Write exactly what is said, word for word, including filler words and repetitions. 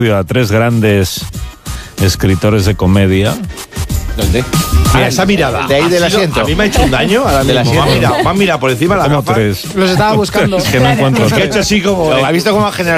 a tres grandes escritores de comedia. ¿Dónde? Mira, esa mirada. De ahí del asiento. A mí me ha hecho un daño. Ahora Del mismo. Me ha asiento. mirado, me ha mirado por encima de la Como gafa. tres. Los estaba buscando. Es que no encuentro Que ha tres. hecho así como... ¿Ha visto cómo ha generado